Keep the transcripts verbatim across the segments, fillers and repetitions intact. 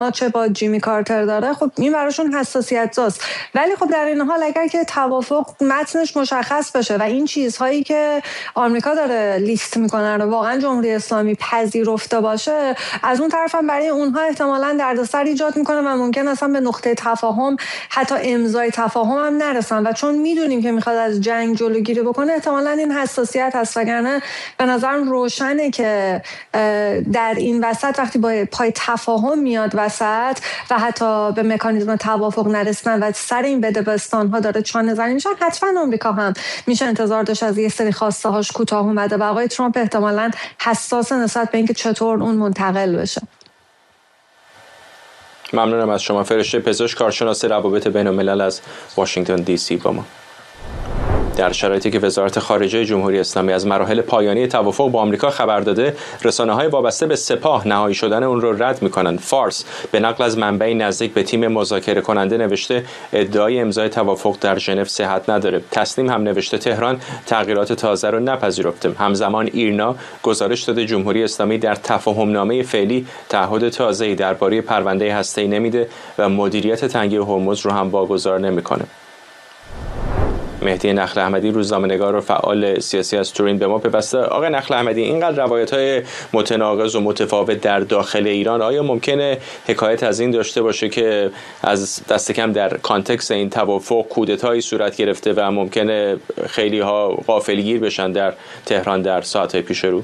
چه با جیمی کارتر داره، خب این براشون حساسیت زاست. ولی خب در این حال اگر که توافق متنش مشخص بشه و این چیزهایی که آمریکا داره لیست میکنه رو واقعا جمهوری اسلامی پذیرفته باشه، از اون طرف هم برای اونها احتمالاً دردسر ایجاد میکنه و ممکن اصلا به نقطه تفاهم، حتی امضای تفاهم هم نرسن. و چون میدونیم که میخواد از جنگ جلوگیری بکنه، احتمالاً این حساسیت هست. وگرنه به نظرم روشنه که در این وسط وقتی با پای تفاهم میاد وسط و حتی به مکانیزم توافق نرسیدن و سر این بدبستان ها داره چانه زنی میشن، حتما آمریکا هم میشه انتظار داشت از یه سری خواسته هاش کوتاه اومده و آقای ترامپ احتمالاً حساس نسبت به اینکه چطور اون منتقل بشه. ممنونم از شما. فرشته پزشک، کارشناس روابط بین الملل از واشنگتن دی سی با ما. در شرایطی که وزارت خارجه جمهوری اسلامی از مراحل پایانی توافق با آمریکا خبر داده، رسانه‌های وابسته به سپاه نهایی شدن اون رو رد می‌کنند. فارس به نقل از منبعی نزدیک به تیم مذاکره کننده نوشته ادعای امضای توافق در ژنو صحت نداره. تسنیم هم نوشته تهران تغییرات تازه رو نپذیرفته. همزمان ایرنا گزارش داده جمهوری اسلامی در تفاهم‌نامه فعلی تعهد تازه‌ای درباره پرونده هسته‌ای نمیده و مدیریت تنگه هرمز رو هم واگذار نمی‌کنه. مهدی نخل احمدی، روزنامه‌نگار و فعال سیاسی از تورین به ما پیوسته. آقای نخل احمدی، اینقدر روایت‌های متناقض و متفاوت در داخل ایران، آیا ممکنه حکایت از این داشته باشه که از دست کم در کانتکست این توافق کودتایی صورت گرفته و ممکنه خیلی‌ها غافلگیر بشن در تهران در ساعت‌های پیش رو؟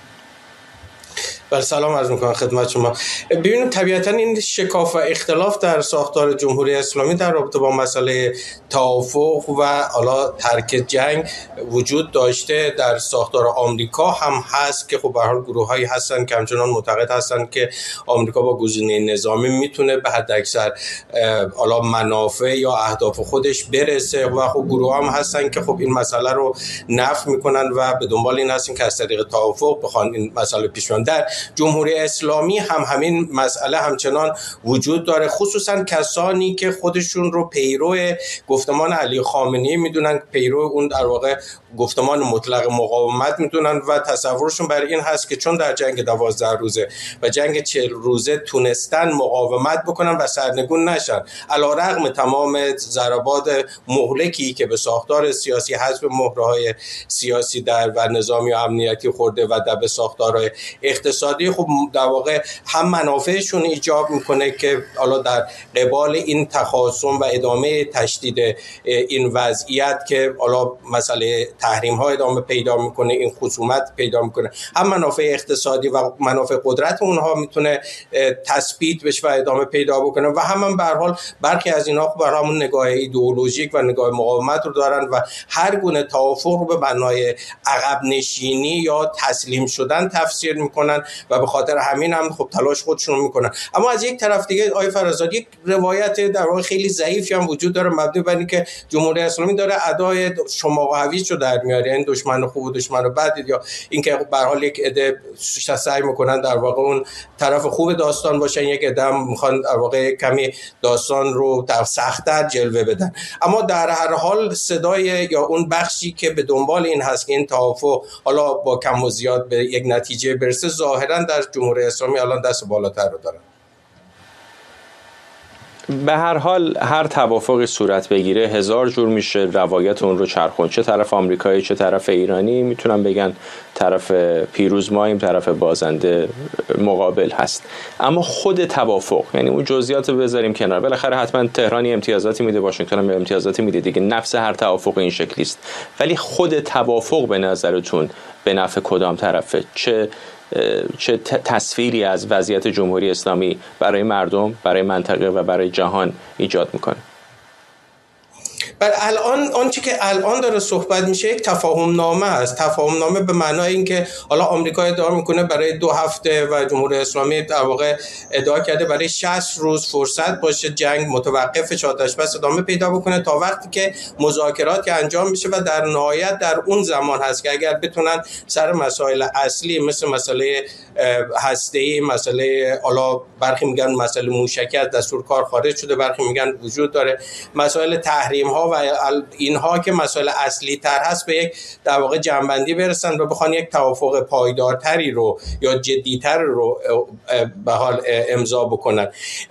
بله، سلام عرض میکنم خدمت شما. ببینید طبیعتا این شکاف و اختلاف در ساختار جمهوری اسلامی در رابطه با مسئله توافق و حالا ترک جنگ وجود داشته. در ساختار آمریکا هم هست که خب به هر حال گروه‌هایی هستن که همچنان معتقد هستن که آمریکا با گزینه نظامی میتونه به حد اکثر حالا منافع یا اهداف خودش برسه و خب گروه هم هستن که خب این مسئله رو نفی میکنن و به دنبال این هستن که از طریق توافق بخوان این مسئله پیش ببرن. در جمهوری اسلامی هم همین مسئله همچنان وجود داره، خصوصا کسانی که خودشون رو پیرو گفتمان علی خامنه‌ای میدونن، پیرو اون در واقع گفتمان مطلق مقاومت میدونن و تصورشون بر این هست که چون در جنگ دوازده روزه و جنگ چهل روزه تونستن مقاومت بکنن و سرنگون نشن، علیرغم تمام ضربات مهلکی که به ساختار سیاسی حزب مهرهای سیاسی در و نظامی و امنیتی خورده و در به ساختارهای اقتصادی، خب در واقع هم منافعشون ایجاب میکنه که حالا در قبال این تخاصم و ادامه تشدید این وضعیت که حالا مسئله تحریم ها ادامه پیدا میکنه، این خصومت پیدا میکنه، هم منافع اقتصادی و منافع قدرت اونها میتونه تثبیت بشه و ادامه پیدا بکنه و هم, هم به هر حال برخی از اینها خب بر همون نگاه ایدئولوژیک و نگاه مقاومت رو دارن و هر گونه توافق رو به معنای عقب نشینی یا تسلیم شدن تفسیر میکنن و به خاطر همین هم خب تلاش خودشون میکنن. اما از یک طرف دیگه آقای فرزاد، یک روایت در واقع خیلی ضعیفی هم وجود داره مبنی بر اینکه جمهوری اسلامی داره ادای شما و هویج رو در میاره، این دشمن خوب و دشمن بد، یا اینکه به هر حال یک عده سعی میکنن در واقع اون طرف خوب داستان باشن، یک عده هم میخوان در واقع کمی داستان رو در سخت‌تر جلوه بدن. اما در هر حال صدای یا اون بخشی که به دنبال این هست که این توافق حالا با کم و زیاد به یک نتیجه برسه، ظاهرا در جمهوری اسلامی الان دست بالاتر رو دارن. به هر حال هر توافقی صورت بگیره هزار جور میشه روایت اون رو چرخون، چه طرف آمریکایی چه طرف ایرانی میتونن بگن طرف پیروز ماییم، طرف بازنده مقابل هست. اما خود توافق، یعنی اون جزئیات رو بذاریم کنار، بالاخره حتما تهرانی امتیازاتی میده، واشنگتن هم امتیازاتی میده دیگه، نفس هر توافق این شکلی است. ولی خود توافق به نظرتون به نفع کدام طرفه؟ چه چه تصویری از وضعیت جمهوری اسلامی برای مردم، برای منطقه و برای جهان ایجاد میکنه؟ بله، الان آنچه که الان داره صحبت میشه یک تفاهم نامه است. تفاهم نامه به معنای اینکه حالا آمریکا ادعا میکنه برای دو هفته و جمهوری اسلامی در واقع ادعا کرده برای شصت روز فرصت باشه جنگ متوقف شه، آتش بس ادامه پیدا بکنه تا وقتی که مذاکرات که انجام میشه و در نهایت در اون زمان هست که اگر بتونن سر مسائل اصلی مثل مسئله هسته‌ای، مسئله حالا برخی میگن مسئله موشکی از دستور کار خارج شده، برخی میگن وجود داره، مسائل تحریم ها و اینها که مسائل اصلی تر هست به یک در واقع جنبندی برسن و بخوان یک توافق پایدارتری رو یا جدیتر رو به حال امضا بکنن.